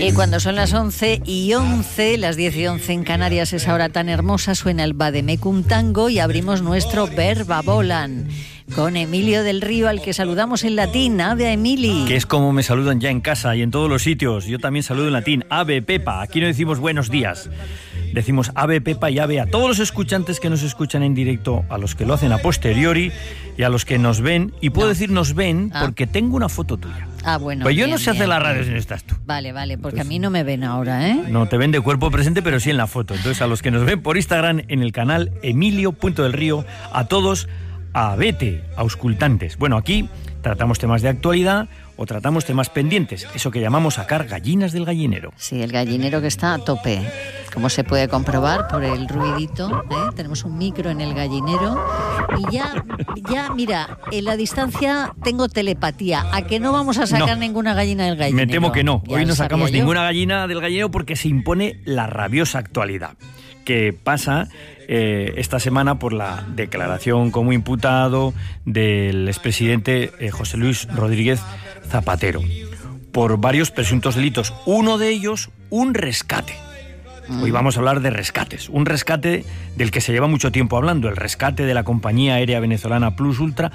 Y cuando son las 11:11, las 10:11 en Canarias, esa hora tan hermosa, suena el Vademecum Tango y abrimos nuestro Verba Volant con Emilio del Río, al que saludamos en latín. Ave Emili. Que es como me saludan ya en casa y en todos los sitios. Yo también saludo en latín. Ave Pepa. Aquí no decimos buenos días. Decimos Ave Pepa y Ave a todos los escuchantes que nos escuchan en directo, a los que lo hacen a posteriori y a los que nos ven. Y puedo decir nos ven porque tengo una foto tuya. Ah, bueno. Pues yo bien, no sé hacer bien, la radio bien. si no estás tú. Vale, porque Entonces, a mí no me ven ahora, ¿eh? No te ven de cuerpo presente, pero sí en la foto. Entonces, a los que nos ven por Instagram en el canal Emilio.delrío, a todos, a vete, auscultantes. Bueno, aquí tratamos temas de actualidad o tratamos temas pendientes, eso que llamamos sacar gallinas del gallinero. Sí, el gallinero que está a tope, como se puede comprobar por el ruidito, ¿eh? Tenemos un micro en el gallinero y ya mira, en la distancia tengo telepatía, a que no vamos a sacar ninguna gallina del gallinero. Me temo que no, Ya hoy no lo sacamos sabía yo. ninguna gallina del gallinero porque se impone la rabiosa actualidad que pasa esta semana por la declaración como imputado del expresidente José Luis Rodríguez Zapatero por varios presuntos delitos. Uno de ellos, un rescate. Hoy vamos a hablar de rescates. Un rescate del que se lleva mucho tiempo hablando, el rescate de la compañía aérea venezolana Plus Ultra.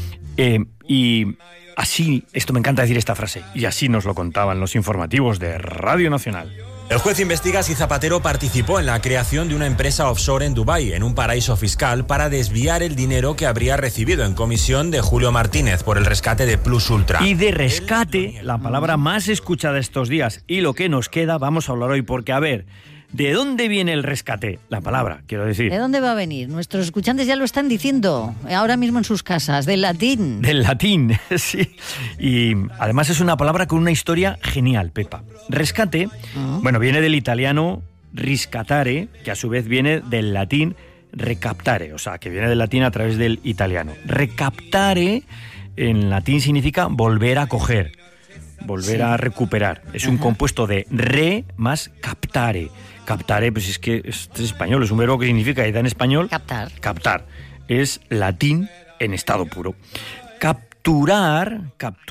Y así, esto me encanta decir esta frase, y así nos lo contaban los informativos de Radio Nacional. El juez investiga si Zapatero participó en la creación de una empresa offshore en Dubái, en un paraíso fiscal, para desviar el dinero que habría recibido en comisión de Julio Martínez por el rescate de Plus Ultra. Y de rescate, la palabra más escuchada estos días, y lo que nos queda, vamos a hablar hoy, porque a ver, ¿de dónde viene el rescate? La palabra, quiero decir. ¿De dónde va a venir? Nuestros escuchantes ya lo están diciendo ahora mismo en sus casas, del latín. Del latín, sí. Y además es una palabra con una historia genial, Pepa. Rescate, bueno, viene del italiano riscatare, que a su vez viene del latín recaptare, o sea, que viene del latín a través del italiano. Recaptare en latín significa volver a coger, volver a recuperar. Es un compuesto de re más captare. Captare, pues es que es español, es un verbo que significa, y da en español, Captar. Captar. Es latín en estado puro. Capturar,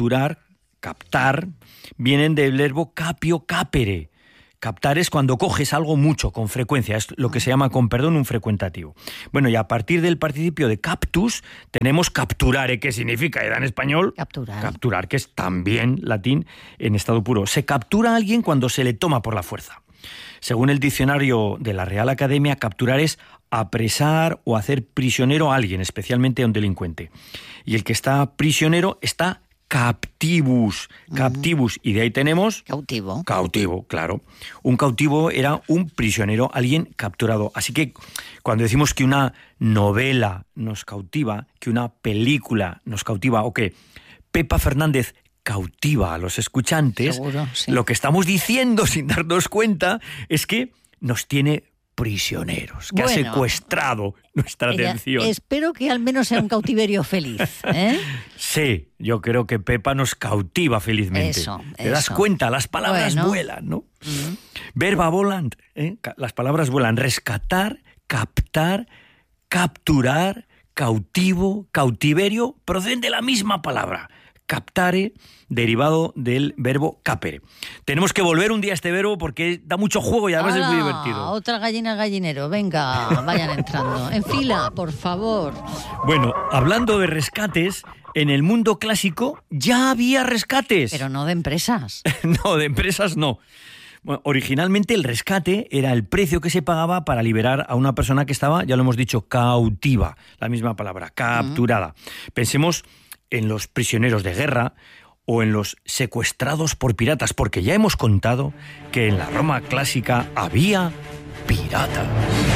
captar, vienen del verbo capio capere. Captar es cuando coges algo mucho, con frecuencia, es lo que se llama, con perdón, un frecuentativo. Bueno, y a partir del participio de captus, tenemos capturare, que significa, da en español, capturar, que es también latín en estado puro. Se captura a alguien cuando se le toma por la fuerza. Según el diccionario de la Real Academia, capturar es apresar o hacer prisionero a alguien, especialmente a un delincuente. Y el que está prisionero está captivus, y de ahí tenemos... Cautivo, claro. Un cautivo era un prisionero, alguien capturado. Así que cuando decimos que una novela nos cautiva, que una película nos cautiva, o que Pepa Fernández cautiva a los escuchantes, seguro, sí. Lo que estamos diciendo sin darnos cuenta es que nos tiene prisioneros, que ha secuestrado nuestra atención. Espero que al menos sea un cautiverio feliz, ¿eh? Sí, yo creo que Pepa nos cautiva felizmente. ¿Te das cuenta? Las palabras vuelan, ¿no? Verba volant, las palabras vuelan. Rescatar, captar, capturar, cautivo, cautiverio, proceden de la misma palabra. Captare, derivado del verbo capere. Tenemos que volver un día a este verbo porque da mucho juego y además es muy divertido. Otra gallina gallinero, venga, vayan entrando. En fila, por favor. Bueno, hablando de rescates, en el mundo clásico ya había rescates. Pero no de empresas. No, de empresas no. Bueno, originalmente el rescate era el precio que se pagaba para liberar a una persona que estaba, ya lo hemos dicho, cautiva. La misma palabra, capturada. Pensemos en los prisioneros de guerra o en los secuestrados por piratas, porque ya hemos contado que en la Roma clásica había pirata.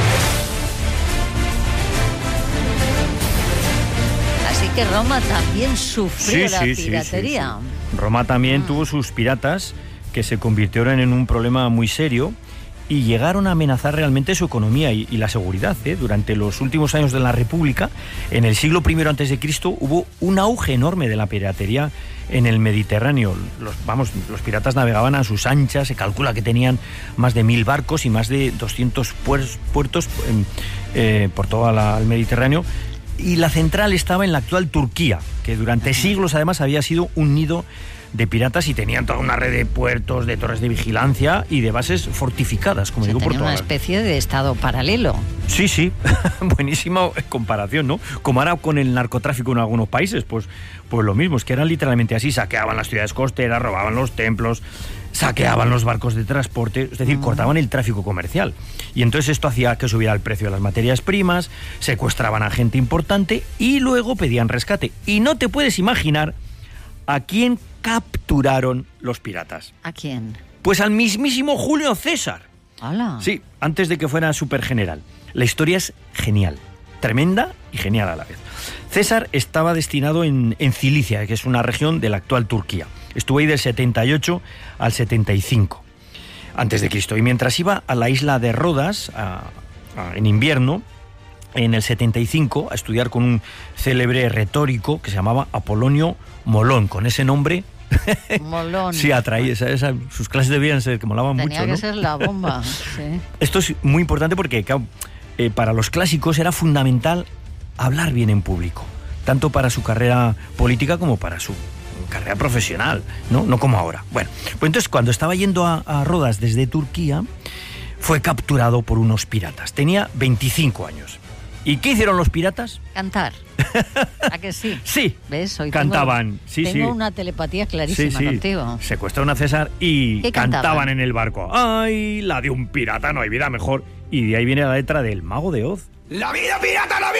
Así que Roma también sufrió la piratería. Sí. Roma también tuvo sus piratas que se convirtieron en un problema muy serio y llegaron a amenazar realmente su economía y la seguridad. Durante los últimos años de la República, en el siglo I a.C., hubo un auge enorme de la piratería en el Mediterráneo. Los piratas navegaban a sus anchas, se calcula que tenían más de 1000 barcos y más de 200 puertos por todo el Mediterráneo. Y la central estaba en la actual Turquía, que durante siglos además había sido un nido de piratas y tenían toda una red de puertos, de torres de vigilancia y de bases fortificadas, como digo, por tenía toda una especie de estado paralelo. Sí, buenísima comparación, ¿no? Como ahora con el narcotráfico en algunos países, pues lo mismo, es que eran literalmente así, saqueaban las ciudades costeras, robaban los templos, saqueaban los barcos de transporte, es decir, cortaban el tráfico comercial. Y entonces esto hacía que subiera el precio de las materias primas, secuestraban a gente importante y luego pedían rescate. Y no te puedes imaginar a quién capturaron los piratas. ¿A quién? Pues al mismísimo Julio César. ¡Hala! Sí, antes de que fuera supergeneral. La historia es genial, tremenda y genial a la vez. César estaba destinado en Cilicia, que es una región de la actual Turquía. Estuvo ahí del 78 al 75 antes de Cristo. Y mientras iba a la isla de Rodas en invierno, en el 75, a estudiar con un célebre retórico que se llamaba Apolonio Molón, con ese nombre. Molón. Sí, atraía, sus clases debían ser que molaban mucho, ¿no? Tenía que ser la bomba, sí. Esto es muy importante porque para los clásicos era fundamental hablar bien en público, tanto para su carrera política como para su carrera profesional, no como ahora. Bueno, pues entonces cuando estaba yendo a Rodas desde Turquía, fue capturado por unos piratas. Tenía 25 años. ¿Y qué hicieron los piratas? Cantar. ¿A que sí? Sí. ¿Ves? Hoy cantaban. Tengo una telepatía clarísima contigo. Secuestraron a César y cantaban? Cantaban en el barco. ¡Ay, la de un pirata! No hay vida mejor. Y de ahí viene la letra del Mago de Oz. ¡La vida pirata, la vida!